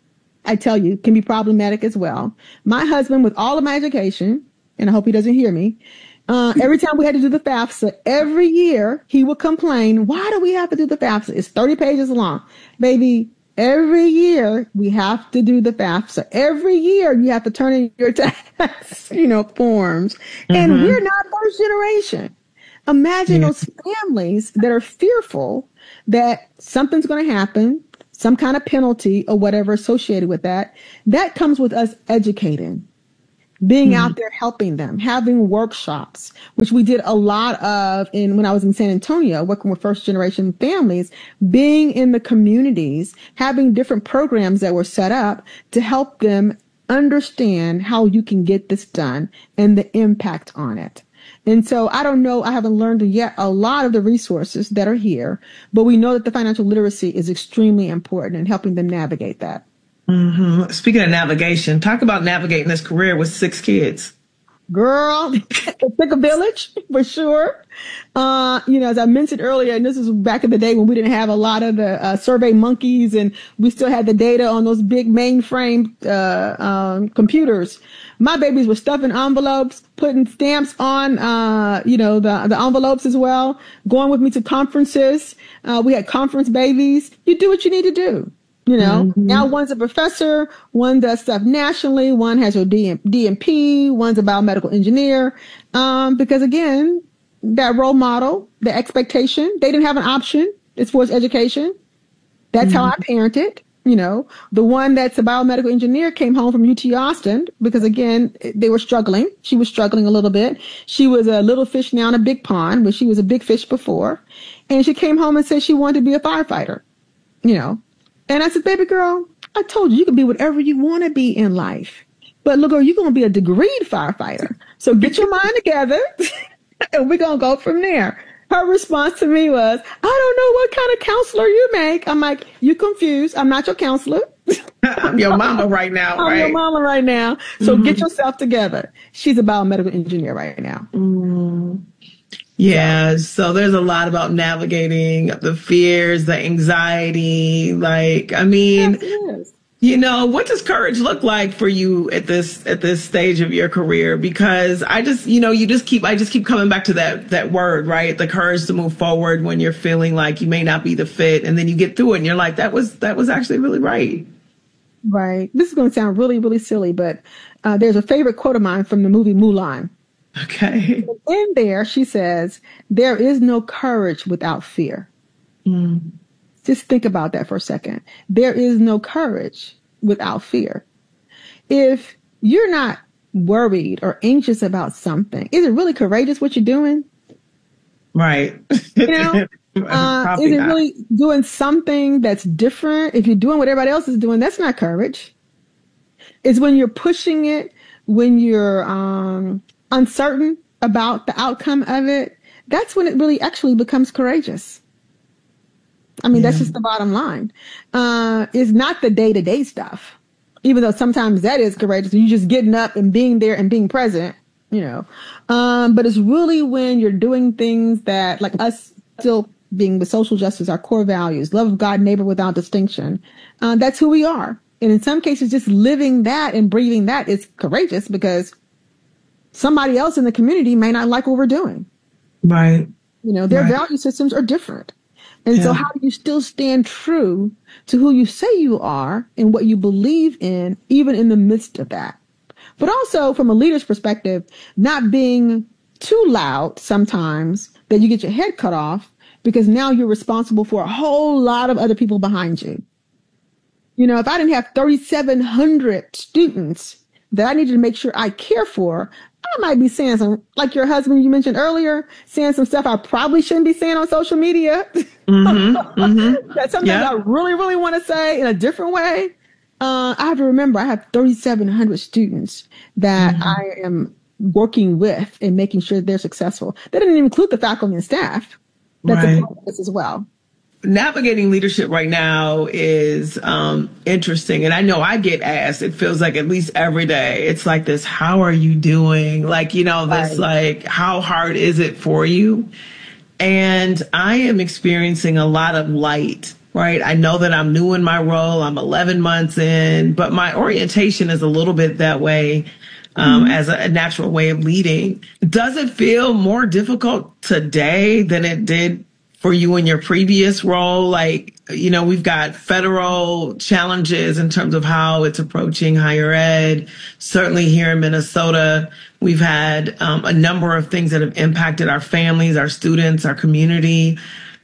I tell you, can be problematic as well. My husband, with all of my education, and I hope he doesn't hear me, uh, every time we had to do the FAFSA, every year he would complain, why do we have to do the FAFSA? It's thirty pages long. Baby, every year we have to do the FAFSA. Every year you have to turn in your tax, you know, forms. Mm-hmm. And we're not first generation. Imagine yeah. those families that are fearful that something's going to happen, some kind of penalty or whatever associated with that. That comes with us educating, being mm-hmm. out there helping them, having workshops, which we did a lot of in when I was in San Antonio, working with first generation families, being in the communities, having different programs that were set up to help them understand how you can get this done and the impact on it. And so I don't know, I haven't learned yet a lot of the resources that are here, but we know that the financial literacy is extremely important in helping them navigate that. Mm-hmm. Speaking of navigation, talk about navigating this career with six kids. Girl, it took a village for sure. Uh, you know, as I mentioned earlier, and this is back in the day when we didn't have a lot of the uh, survey monkeys and we still had the data on those big mainframe uh, um, computers. My babies were stuffing envelopes, putting stamps on, uh, you know, the, the envelopes as well, going with me to conferences. Uh, we had conference babies. You do what you need to do. You know, mm-hmm. now one's a professor, one does stuff nationally, one has her D M P, one's a biomedical engineer. Um, because again, that role model, the expectation, they didn't have an option as far as education. That's mm-hmm. how I parented. You know, the one that's a biomedical engineer came home from U T Austin because, again, they were struggling. She was struggling a little bit. She was a little fish now in a big pond, but she was a big fish before. And she came home and said she wanted to be a firefighter, you know. And I said, baby girl, I told you you can be whatever you want to be in life. But look, girl, you're going to be a degreed firefighter. So get your mind together and we're going to go from there. Her response to me was, I don't know what kind of counselor you make. I'm like, you confused. I'm not your counselor. I'm your mama right now, I'm right? your mama right now. So mm-hmm. get yourself together. She's a biomedical engineer right now. Mm. Yeah. So there's a lot about navigating the fears, the anxiety. Like, I mean, yes, you know, what does courage look like for you at this, at this stage of your career? Because I just, you know, you just keep, I just keep coming back to that, that word, right? The courage to move forward when you're feeling like you may not be the fit. And then you get through it and you're like, that was, that was actually really right. Right. This is going to sound really, really silly, but uh, there's a favorite quote of mine from the movie Mulan. Okay. In there, she says, there is no courage without fear. Mm. Just think about that for a second. There is no courage without fear. If you're not worried or anxious about something, is it really courageous what you're doing? Right. You know, uh, is it not. Really doing something that's different? If you're doing what everybody else is doing, that's not courage. It's when you're pushing it, when you're um, uncertain about the outcome of it. That's when it really actually becomes courageous. I mean, yeah. That's just the bottom line. Uh, it's not the day-to-day stuff, even though sometimes that is courageous. You're just getting up and being there and being present, you know. Um, but it's really when you're doing things that, like us still being with social justice, our core values, love of God, neighbor without distinction. Uh, that's who we are. And in some cases, just living that and breathing that is courageous because somebody else in the community may not like what we're doing. Right. You know, their right. value systems are different. And yeah. so how do you still stand true to who you say you are and what you believe in, even in the midst of that? But also from a leader's perspective, not being too loud sometimes that you get your head cut off because now you're responsible for a whole lot of other people behind you. You know, if I didn't have thirty-seven hundred students that I needed to make sure I care for, I might be saying some, like your husband you mentioned earlier, saying some stuff I probably shouldn't be saying on social media. Mm-hmm, mm-hmm. That sometimes yep. I really, really want to say in a different way. Uh, I have to remember I have thirty-seven hundred students that mm-hmm. I am working with and making sure they're successful. That doesn't even include the faculty and staff. That's right. A part of this as well. Navigating leadership right now is um, interesting. And I know I get asked, it feels like at least every day, it's like this, how are you doing? Like, you know, this right. like, how hard is it for you? And I am experiencing a lot of light, right? I know that I'm new in my role. I'm eleven months in, but my orientation is a little bit that way. Um, mm-hmm. As a, a natural way of leading. Does it feel more difficult today than it did for you in your previous role? Like, you know, we've got federal challenges in terms of how it's approaching higher ed. Certainly here in Minnesota, we've had um, a number of things that have impacted our families, our students, our community.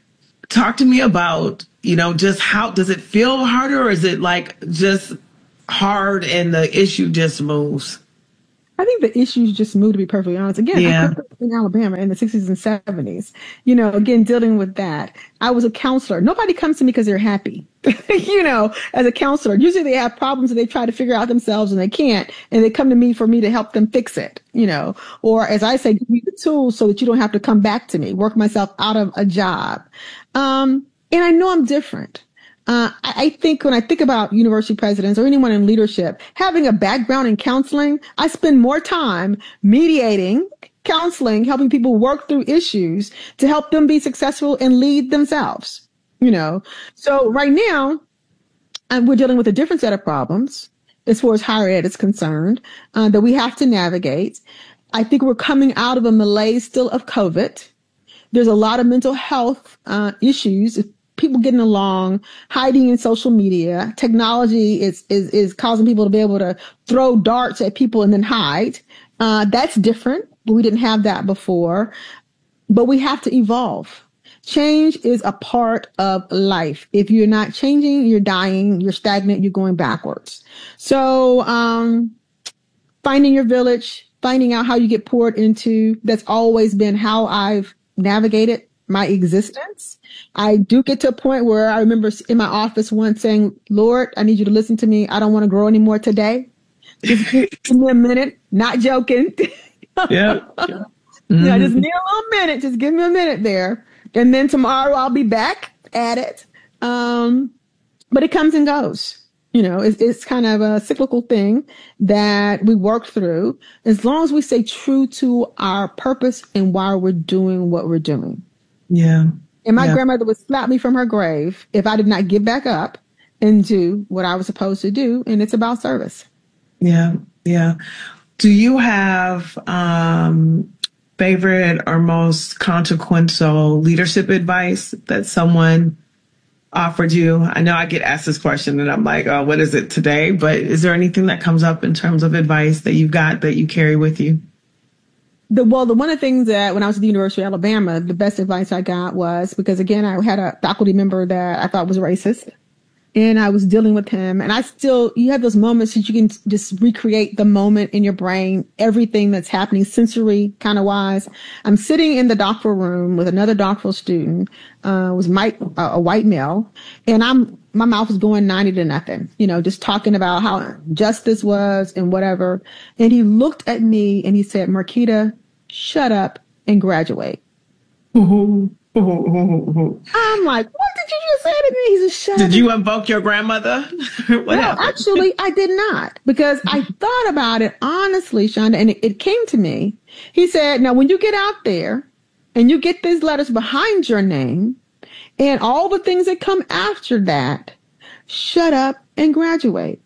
Talk to me about, you know, just how does it feel harder, or is it like just hard and the issue just moves? I think the issues just moved, to be perfectly honest. Again, yeah. I grew up in Alabama in the sixties and seventies. You know, again, dealing with that. I was a counselor. Nobody comes to me because they're happy. You know, as a counselor, usually they have problems and they try to figure out themselves and they can't. And they come to me for me to help them fix it, you know, or as I say, give me the tools so that you don't have to come back to me, work myself out of a job. Um, and I know I'm different. Uh, I think when I think about university presidents or anyone in leadership, having a background in counseling, I spend more time mediating, counseling, helping people work through issues to help them be successful and lead themselves, you know. So right now, uh, we're dealing with a different set of problems as far as higher ed is concerned, uh, that we have to navigate. I think we're coming out of a malaise still of COVID. There's a lot of mental health uh, issues. People getting along, hiding in social media. Technology is, is, is causing people to be able to throw darts at people and then hide. Uh, that's different. We didn't have that before, but we have to evolve. Change is a part of life. If you're not changing, you're dying, you're stagnant, you're going backwards. So, um, finding your village, finding out how you get poured into, that's always been how I've navigated my existence. I do get to a point where I remember in my office once saying, Lord, I need you to listen to me. I don't want to grow anymore today. Just give me a minute. Not joking. Yeah. Mm-hmm. Yeah, just need a little minute. Just give me a minute there. And then tomorrow I'll be back at it. Um, but it comes and goes. You know, it's, it's kind of a cyclical thing that we work through as long as we stay true to our purpose and why we're doing what we're doing. Yeah. And my yeah. grandmother would slap me from her grave if I did not get back up and do what I was supposed to do. And it's about service. Yeah. Yeah. Do you have um, favorite or most consequential leadership advice that someone offered you? I know I get asked this question and I'm like, oh, what is it today? But is there anything that comes up in terms of advice that you've got that you carry with you? The, well, the one of the things that when I was at the University of Alabama, the best advice I got was because, again, I had a faculty member that I thought was racist and I was dealing with him. And I still, you have those moments that you can just recreate the moment in your brain, everything that's happening sensory kind of wise. I'm sitting in the doctoral room with another doctoral student, uh, was Mike, uh, a white male, and I'm, my mouth was going ninety to nothing, you know, just talking about how just this was and whatever. And he looked at me and he said, Marquita, shut up and graduate. I'm like, what did you just say to me? He said, shut did up. Did you invoke your grandmother? What no, happened? Actually, I did not, because I thought about it honestly, Shonda, and it, it came to me. He said, now, when you get out there and you get these letters behind your name and all the things that come after that, shut up and graduate.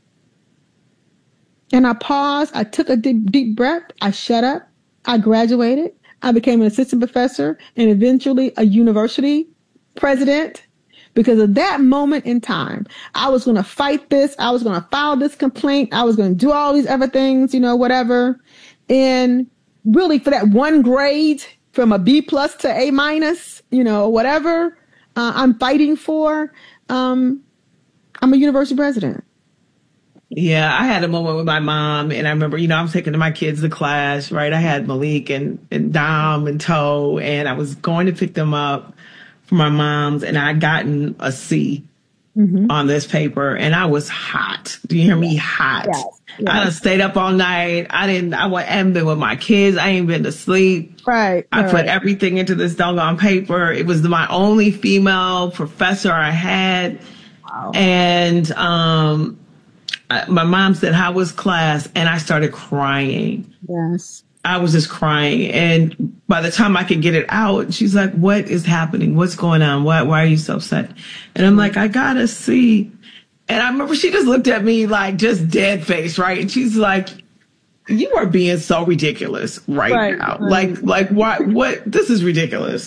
And I paused. I took a deep, deep breath. I shut up. I graduated. I became an assistant professor and eventually a university president. Because of that moment in time, I was going to fight this. I was going to file this complaint. I was going to do all these other things, you know, whatever. And really for that one grade from a B plus to A minus, you know, whatever uh, I'm fighting for, um, I'm a university president. Yeah, I had a moment with my mom, and I remember, you know, I'm taking my kids to class, right? I had Malik and, and Dom and Toe, and I was going to pick them up for my mom's, and I'd gotten a C mm-hmm. on this paper, and I was hot. Do you hear me? Hot. Yes. Yes. I done stayed up all night. I didn't, I haven't been with my kids. I ain't been to sleep. Right. I right. put everything into this doggone paper. It was my only female professor I had. Wow. And, um, my mom said, how was class? And I started crying. Yes. I was just crying. And by the time I could get it out, she's like, what is happening? What's going on? Why, why are you so upset? And I'm like, I gotta see. And I remember she just looked at me like just dead face, right? And she's like, you are being so ridiculous right, right now. Right. Like, like why, what, this is ridiculous.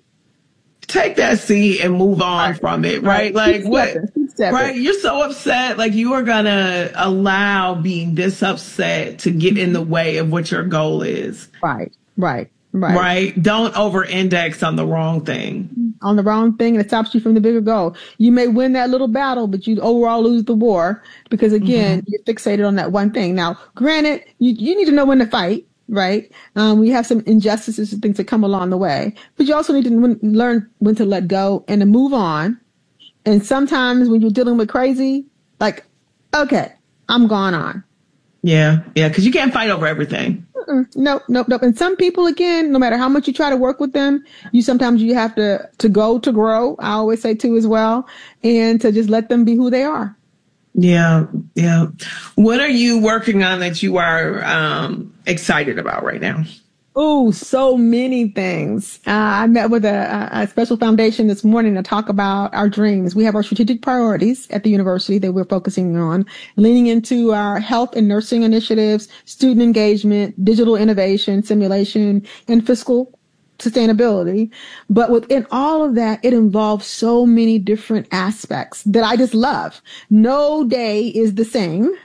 Take that seat and move on right. from it, right? right. Like Keep what, stepping. right? You're so upset. Like you are going to allow being this upset to get in the way of what your goal is. Right, right, right. Right? Don't over index on the wrong thing. On the wrong thing, and it stops you from the bigger goal. You may win that little battle, but you overall lose the war because again, mm-hmm. you're fixated on that one thing. Now, granted, you, you need to know when to fight. Right. Um, we have some injustices and things that come along the way, but you also need to w- learn when to let go and to move on. And sometimes when you're dealing with crazy, like, okay, I'm gone on. Yeah. Yeah. Cause you can't fight over everything. Mm-mm. Nope. Nope. Nope. And some people, again, no matter how much you try to work with them, you sometimes you have to, to go to grow. I always say too as well, and to just let them be who they are. Yeah, yeah. What are you working on that you are um, excited about right now? Oh, so many things. Uh, I met with a, a special foundation this morning to talk about our dreams. We have our strategic priorities at the university that we're focusing on, leaning into our health and nursing initiatives, student engagement, digital innovation, simulation, and fiscal sustainability. But within all of that, it involves so many different aspects that I just love. No day is the same.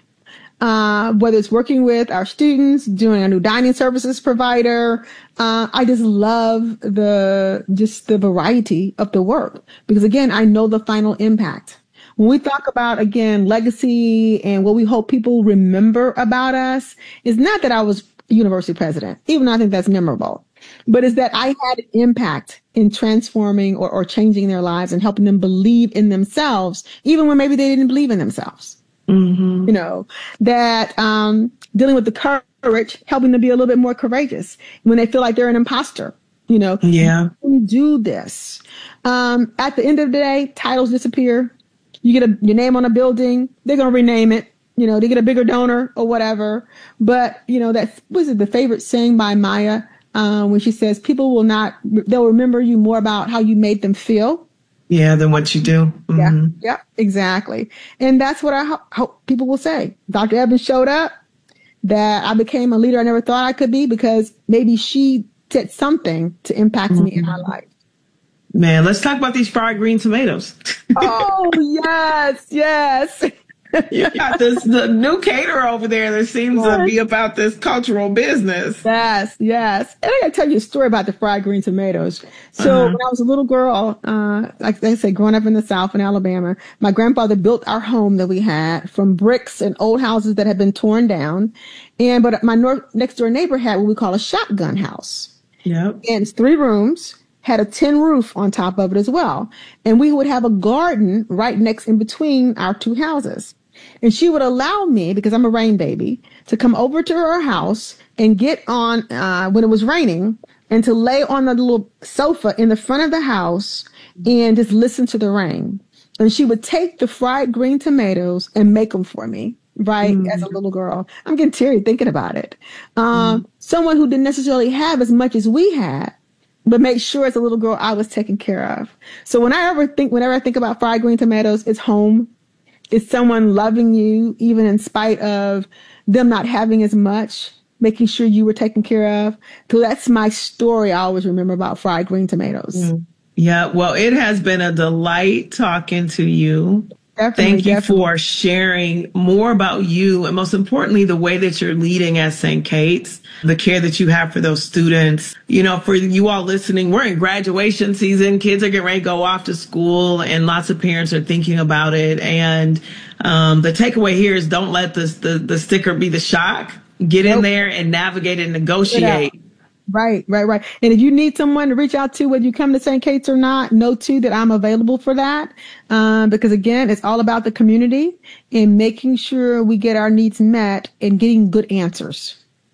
Uh, whether it's working with our students, doing a new dining services provider. Uh, I just love the, just the variety of the work because again, I know the final impact. When we talk about, again, legacy and what we hope people remember about us, it's not that I was university president, even though I think that's memorable. But is that I had an impact in transforming or, or changing their lives and helping them believe in themselves, even when maybe they didn't believe in themselves. Mm-hmm. You know, that um, dealing with the courage, helping them be a little bit more courageous when they feel like they're an imposter. You know, yeah, you do this. Um, at the end of the day, titles disappear. You get a, your name on a building, they're going to rename it. You know, they get a bigger donor or whatever. But, you know, that was the favorite saying by Maya. Um, when she says people will not, they'll remember you more about how you made them feel. Yeah, than what you do. Mm-hmm. Yeah, yeah, exactly. And that's what I ho- hope people will say. Doctor Evans showed up, that I became a leader I never thought I could be because maybe she did something to impact mm-hmm. me in my life. Man, let's talk about these fried green tomatoes. Oh, yes, yes. You got this the new caterer over there that seems yes. to be about this cultural business. Yes, yes. And I got to tell you a story about the fried green tomatoes. So uh-huh. when I was a little girl, uh, like I said, growing up in the South in Alabama, my grandfather built our home that we had from bricks and old houses that had been torn down. And but my north, next door neighbor had what we call a shotgun house. Yep. And it's three rooms. Had a tin roof on top of it as well. And we would have a garden right next in between our two houses. And she would allow me, because I'm a rain baby, to come over to her house and get on, uh, when it was raining, and to lay on the little sofa in the front of the house and just listen to the rain. And she would take the fried green tomatoes and make them for me, right, mm. as a little girl. I'm getting teary thinking about it. Um, mm. Someone who didn't necessarily have as much as we had, but make sure as a little girl I was taken care of. So when I ever think, whenever I think about fried green tomatoes, it's home. It's someone loving you, even in spite of them not having as much, making sure you were taken care of. So that's my story I always remember about fried green tomatoes. Mm. Yeah, well, it has been a delight talking to you. Definitely, Thank you definitely. for sharing more about you and most importantly, the way that you're leading at Saint Kate's, the care that you have for those students. You know, for you all listening, we're in graduation season. Kids are getting ready to go off to school and lots of parents are thinking about it. And um, the takeaway here is don't let this, the, the sticker be the shock. Get in nope. there and navigate and negotiate. Right, right, right. And if you need someone to reach out to, whether you come to Saint Kate's or not, know too that I'm available for that. Um, because again, it's all about the community and making sure we get our needs met and getting good answers.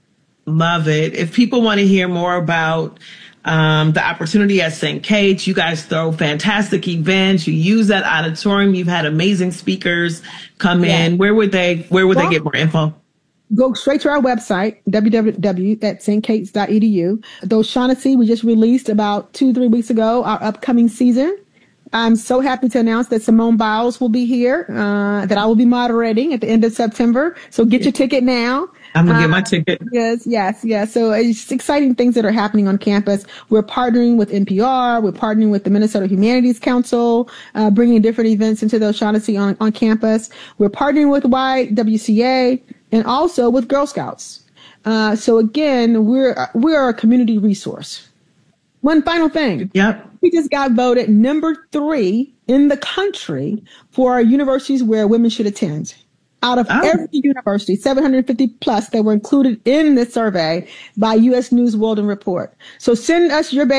Love it. If people want to hear more about um, the opportunity at Saint Kate's, you guys throw fantastic events. You use that auditorium. You've had amazing speakers come yeah. in. Where would they, where would well, they get more info? Go straight to our website, w w w dot st kates dot e d u. The O'Shaughnessy we just released about two, three weeks ago, our upcoming season. I'm so happy to announce that Simone Biles will be here, uh, that I will be moderating at the end of September. So get your ticket now. I'm going to uh, get my ticket. Yes, yes, yes. So it's exciting things that are happening on campus. We're partnering with N P R. We're partnering with the Minnesota Humanities Council, uh, bringing different events into the O'Shaughnessy on, on campus. We're partnering with Y W C A and also with Girl Scouts. Uh, so again, we're, we're a community resource. One final thing. Yep. We just got voted number three in the country for our universities where women should attend. Out of oh. every university, seven hundred fifty plus that were included in this survey by U S News World and Report. So send us your